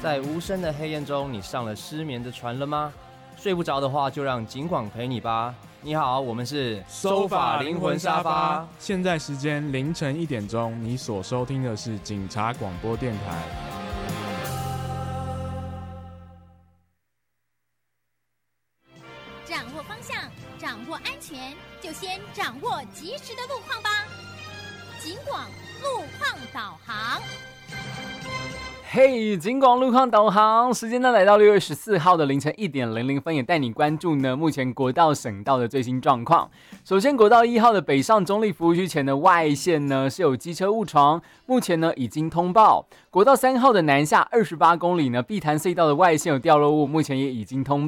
在无声的黑夜中，你上了失眠的船了吗？睡不着的话，就让警广陪你吧。你好，我们是收法灵魂沙发。现在时间凌晨1点钟，你所收听的是警察广播电台。 掌握方向，掌握安全，就先掌握及时的路况吧。警广路况导航。 嘿，警广路况导航，时间呢来到6月14号的凌晨1点00分，也带你关注呢目前国道、省道的最新状况。首先，国道1号的北上中立服务区前的外线呢是有机车误闯，目前呢已经通报。国道3号的南下28公里呢，碧潭隧道的外线有掉落物，目前也已经通报。